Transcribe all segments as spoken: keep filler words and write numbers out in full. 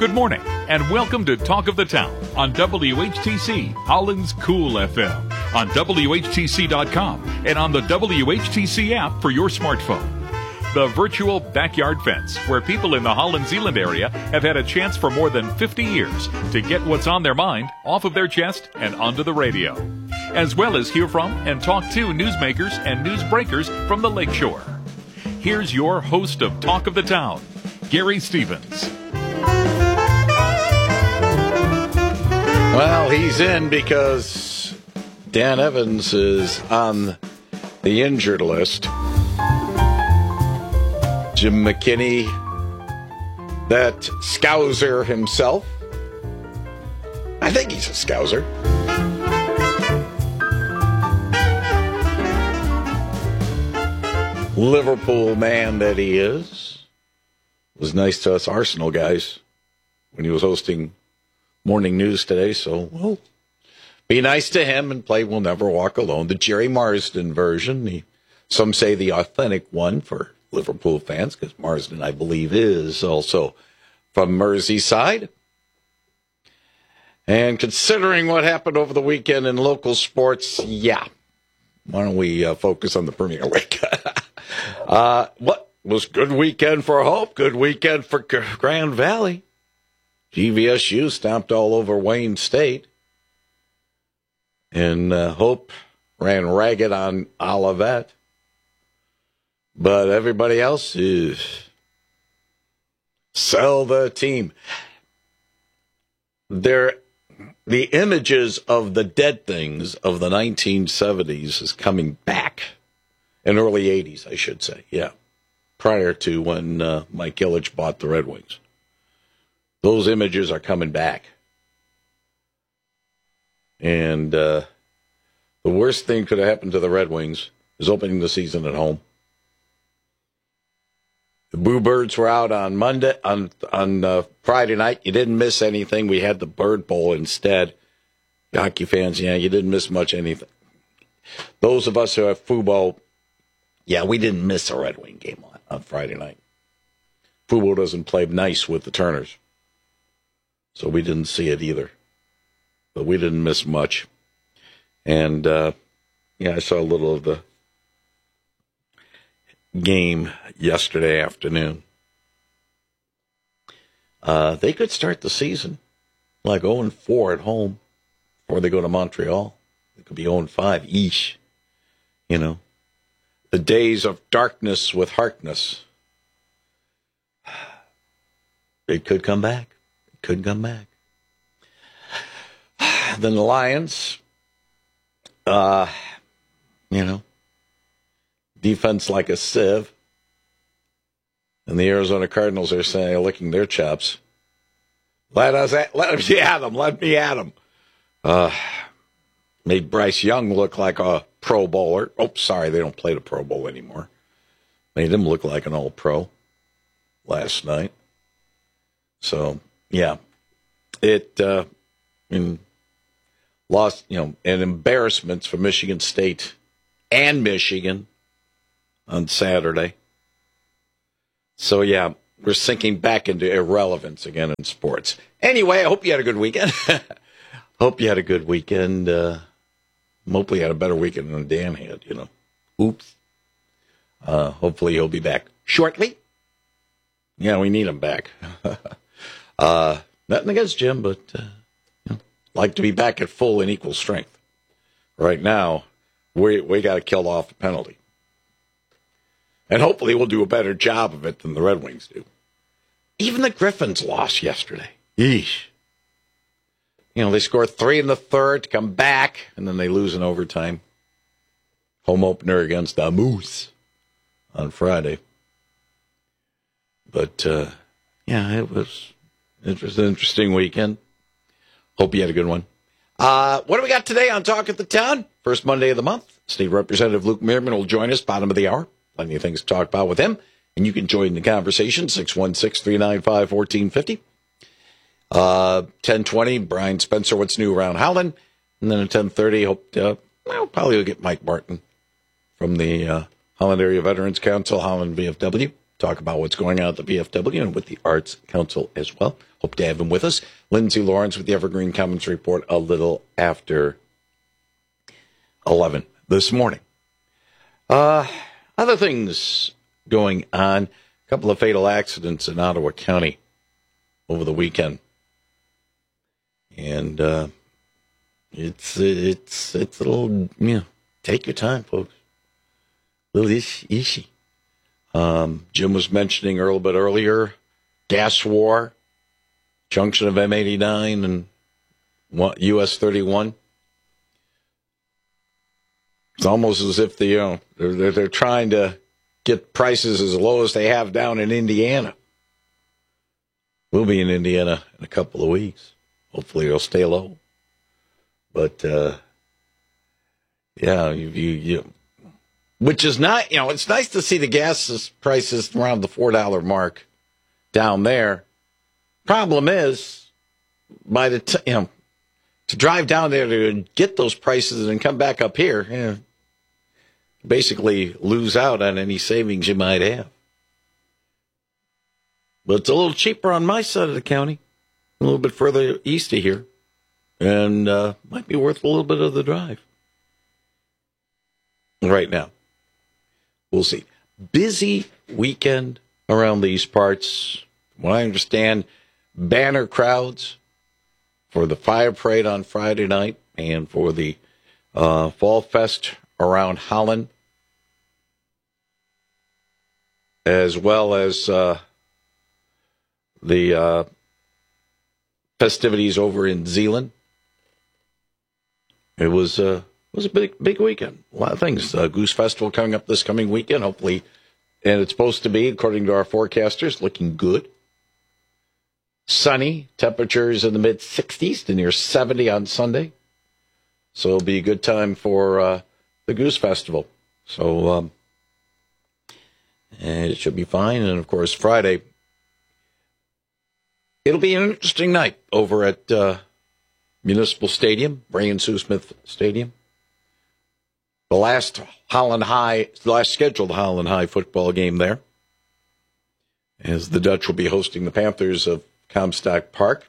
Good morning, and welcome to Talk of the Town on W H T C, Holland's Cool F M, on W H T C dot com, and on the W H T C app for your smartphone. The virtual backyard fence, where people in the Holland Zeeland area have had a chance for more than fifty years to get what's on their mind off of their chest and onto the radio, as well as hear from and talk to newsmakers and news breakers from the lakeshore. Here's your host of Talk of the Town, Gary Stevens. Well, he's in because Dan Evans is on the injured list. Jim McKinney, that Scouser himself. I think he's a Scouser. Liverpool man that he is. Was nice to us Arsenal guys when he was hosting Morning News today, so we'll be nice to him and play We'll Never Walk Alone, the Jerry Marsden version. The, some say the authentic one for Liverpool fans, because Marsden, I believe, is also from Merseyside. And considering what happened over the weekend in local sports, yeah, why don't we uh, focus on the Premier League? uh, what was good weekend for Hope, good weekend for Grand Valley. G V S U stomped all over Wayne State. And uh, Hope ran ragged on Olivet. But everybody else is sell the team. They're, the images of the dead things of the nineteen seventies is coming back. In early eighties, I should say, yeah. Prior to when uh, Mike Ilitch bought the Red Wings. Those images are coming back. And uh, the worst thing could have happened to the Red Wings is opening the season at home. The Boo Birds were out on Monday, on on uh, Friday night. You didn't miss anything. We had the Bird Bowl instead. Hockey fans, yeah, you didn't miss much anything. Those of us who have football, yeah, we didn't miss a Red Wing game on, on Friday night. Football doesn't play nice with the Turners. So we didn't see it either. But we didn't miss much. And, uh, yeah, I saw a little of the game yesterday afternoon. Uh, they could start the season like oh and four at home before they go to Montreal. It could be oh and five, eesh. You know, the days of darkness with Harkness. It could come back. Could come back. Then the Lions, uh, you know, defense like a sieve. And the Arizona Cardinals are saying, licking their chops. Let us, at, let me at them, let me at them. Uh, made Bryce Young look like a Pro Bowler. Oh, sorry, they don't play the Pro Bowl anymore. Made him look like an All-Pro last night. So, yeah, it uh, in lost, you know, and embarrassments for Michigan State and Michigan on Saturday. So, yeah, we're sinking back into irrelevance again in sports. Anyway, I hope you had a good weekend. Hope you had a good weekend. Uh, hopefully you had a better weekend than Dan had, you know. Oops. Uh, hopefully he'll be back shortly. Yeah, we need him back. uh, nothing against Jim, but uh, you know, like to be back at full and equal strength. Right now, we we got to kill off the penalty. And hopefully we'll do a better job of it than the Red Wings do. Even the Griffins lost yesterday. Yeesh. You know, they score three in the third to come back, and then they lose in overtime. Home opener against the Moose on Friday. But, uh, yeah, it was, it was an interesting weekend. Hope you had a good one. Uh, what do we got today on Talk at the Town? First Monday of the month. State Representative Luke Meerman will join us, bottom of the hour. Plenty of things to talk about with him. And you can join the conversation, six one six, three nine five, one four five zero. Uh, ten twenty, Brian Spencer, what's new around Howland. And then at ten thirty, hope, uh, well, probably we'll get Mike Martin from the uh, Holland Area Veterans Council, Holland V F W. talk about what's going on at the V F W and with the Arts Council as well. Hope to have him with us. Lindsay Lawrence with the Evergreen Commons Report a little after eleven this morning. Uh, other things going on. A couple of fatal accidents in Ottawa County over the weekend. And uh, it's, it's, it's a little, you know, take your time, folks. A little ish, ishy. Um, Jim was mentioning a little bit earlier, gas war, junction of M eighty-nine and U S thirty-one. It's almost as if the, you know, they're, they're, they're trying to get prices as low as they have down in Indiana. We'll be in Indiana in a couple of weeks. Hopefully it'll stay low. But, uh, yeah, you, you, you, which is not, you know, it's nice to see the gas prices around the four dollar mark down there. Problem is, by the t- you know, to drive down there to get those prices and come back up here, you know, basically lose out on any savings you might have. But it's a little cheaper on my side of the county, a little bit further east of here, and uh, might be worth a little bit of the drive right now. We'll see. Busy weekend around these parts. From what I understand, banner crowds for the Fire Parade on Friday night and for the uh, Fall Fest around Holland, as well as uh, the uh, festivities over in Zeeland. It was uh, it was a big big weekend. A lot of things. Uh, Goose Festival coming up this coming weekend, hopefully, and it's supposed to be, according to our forecasters, looking good. Sunny, temperatures in the mid sixties to near seventy on Sunday. So it'll be a good time for uh, the Goose Festival. So um, and it should be fine. And, of course, Friday, it'll be an interesting night over at uh, Municipal Stadium, Brian Sue Smith Stadium. The last Holland High, the last scheduled Holland High football game there, as the Dutch will be hosting the Panthers of Comstock Park.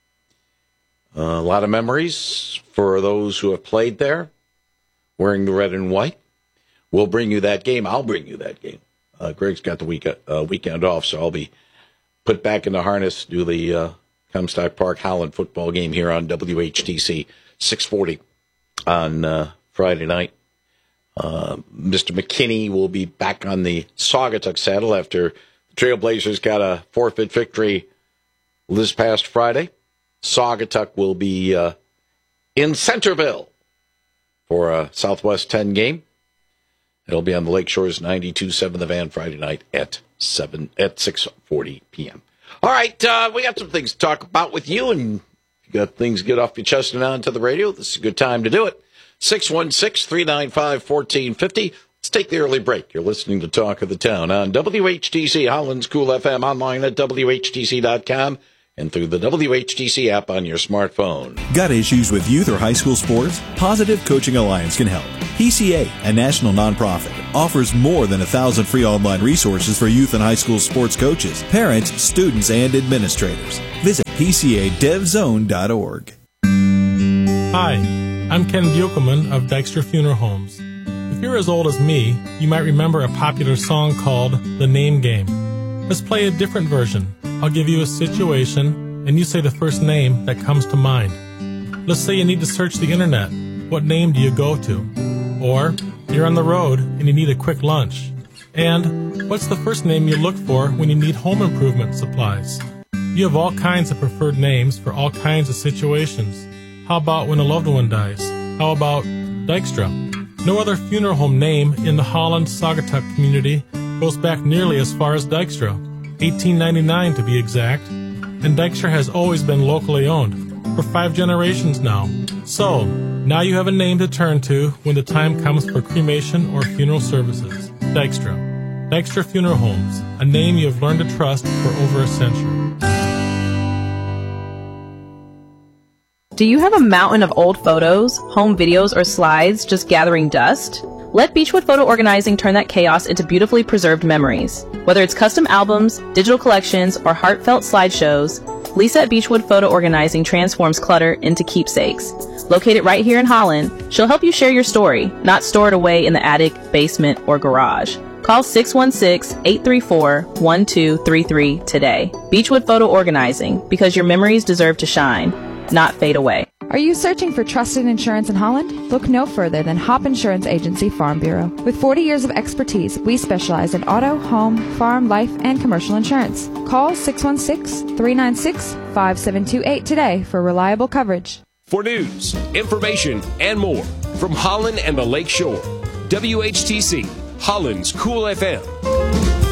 Uh, a lot of memories for those who have played there, wearing the red and white. We'll bring you that game. I'll bring you that game. Uh, Greg's got the week, uh, weekend off, so I'll be put back in the harness, do the uh, Comstock Park Holland football game here on W H T C six forty on uh, Friday night. Uh, Mister McKinney will be back on the Saugatuck saddle after the Trailblazers got a forfeit victory this past Friday. Saugatuck will be uh, in Centerville for a Southwest ten game. It'll be on the Lake Shores ninety-two point seven The Van Friday night at seven at six forty p.m. All right, uh, we got some things to talk about with you, and if you got things to get off your chest and onto the radio, this is a good time to do it. six one six, three nine five, one four five zero. Let's take the early break. You're listening to Talk of the Town on W H T C, Holland's Cool F M, online at W H T C dot com. And through the W H T C app on your smartphone. Got issues with youth or high school sports? Positive Coaching Alliance can help. P C A, a national nonprofit, offers more than a thousand free online resources for youth and high school sports coaches, parents, students, and administrators. Visit P C A dev zone dot org. Hi, I'm Ken Buchelman of Dykstra Funeral Homes. If you're as old as me, you might remember a popular song called The Name Game. Let's play a different version. I'll give you a situation, and you say the first name that comes to mind. Let's say you need to search the internet. What name do you go to? Or you're on the road and you need a quick lunch. And what's the first name you look for when you need home improvement supplies? You have all kinds of preferred names for all kinds of situations. How about when a loved one dies? How about Dykstra? No other funeral home name in the Holland Saugatuck community goes back nearly as far as Dykstra, eighteen ninety-nine to be exact, and Dykstra has always been locally owned, for five generations now. So, now you have a name to turn to when the time comes for cremation or funeral services. Dykstra. Dykstra Funeral Homes, a name you have learned to trust for over a century. Do you have a mountain of old photos, home videos, or slides just gathering dust? Let Beechwood Photo Organizing turn that chaos into beautifully preserved memories. Whether it's custom albums, digital collections, or heartfelt slideshows, Lisa at Beechwood Photo Organizing transforms clutter into keepsakes. Located right here in Holland, she'll help you share your story, not store it away in the attic, basement, or garage. Call six one six, eight three four, one two three three today. Beechwood Photo Organizing, because your memories deserve to shine, not fade away. Are you searching for trusted insurance in Holland? Look no further than Hop Insurance Agency Farm Bureau. With forty years of expertise, we specialize in auto, home, farm, life, and commercial insurance. Call six one six, three nine six, five seven two eight today for reliable coverage. For news, information, and more from Holland and the Lake Shore, W H T C, Holland's Cool F M.